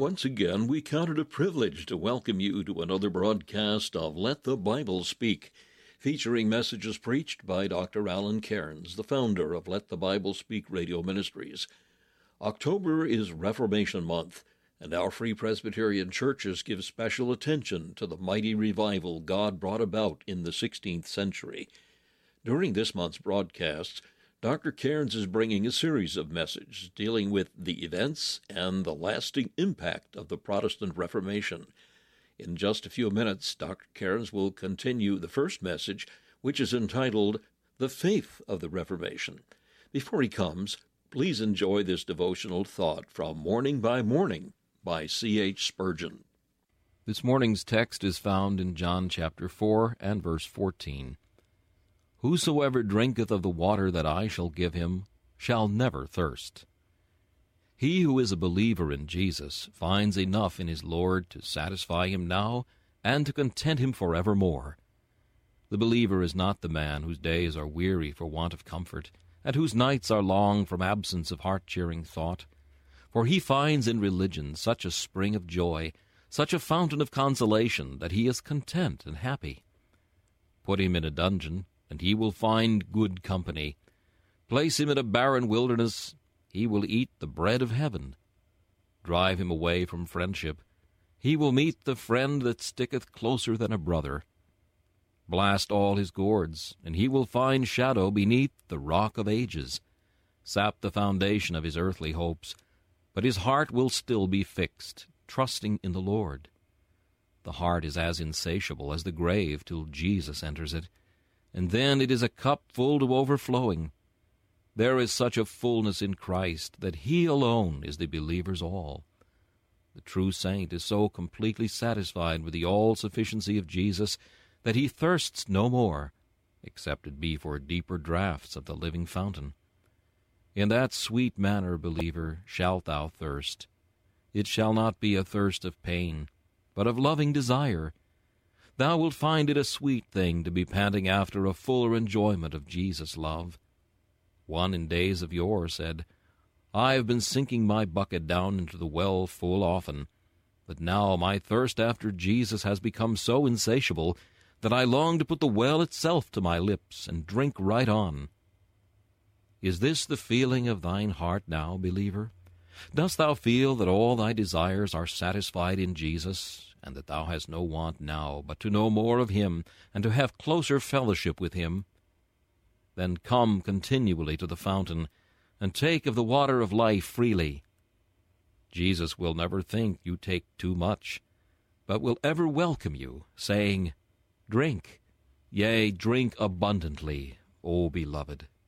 once again, we count it a privilege to welcome you to another broadcast of Let the Bible Speak, featuring messages preached by Dr. Alan Cairns, the founder of Let the Bible Speak Radio Ministries. October is Reformation Month, and our Free Presbyterian churches give special attention to the mighty revival God brought about in the 16th century. During this month's broadcasts, Dr. Cairns is bringing a series of messages dealing with the events and the lasting impact of the Protestant Reformation. In just a few minutes, Dr. Cairns will continue the first message, which is entitled, The Faith of the Reformation. Before he comes, please enjoy this devotional thought from Morning by Morning by C.H. Spurgeon. This morning's text is found in John chapter 4 and verse 14. Whosoever drinketh of the water that I shall give him shall never thirst. He who is a believer in Jesus finds enough in his Lord to satisfy him now and to content him forevermore. The believer is not the man whose days are weary for want of comfort, and whose nights are long from absence of heart-cheering thought. For he finds in religion such a spring of joy, such a fountain of consolation, that he is content and happy. Put him in a dungeon, and he will find good company. Place him in a barren wilderness, he will eat the bread of heaven. Drive him away from friendship, he will meet the friend that sticketh closer than a brother. Blast all his gourds, and he will find shadow beneath the rock of ages. Sap the foundation of his earthly hopes, but his heart will still be fixed, trusting in the Lord. The heart is as insatiable as the grave till Jesus enters it, and then it is a cup full to overflowing. There is such a fullness in Christ that he alone is the believer's all. The true saint is so completely satisfied with the all-sufficiency of Jesus that he thirsts no more, except it be for deeper draughts of the living fountain. In that sweet manner, believer, shalt thou thirst. It shall not be a thirst of pain, but of loving desire. Thou wilt find it a sweet thing to be panting after a fuller enjoyment of Jesus' love. One in days of yore said, I have been sinking my bucket down into the well full often, but now my thirst after Jesus has become so insatiable that I long to put the well itself to my lips and drink right on. Is this the feeling of thine heart now, believer? Dost thou feel that all thy desires are satisfied in Jesus, and that thou hast no want now but to know more of him and to have closer fellowship with him? Then come continually to the fountain, and take of the water of life freely. Jesus will never think you take too much, but will ever welcome you, saying, Drink, yea, drink abundantly, O beloved.